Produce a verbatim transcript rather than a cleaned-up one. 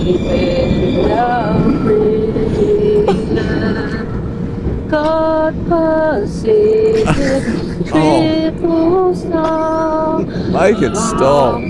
God forsaken Oh. triple song. Make it stop.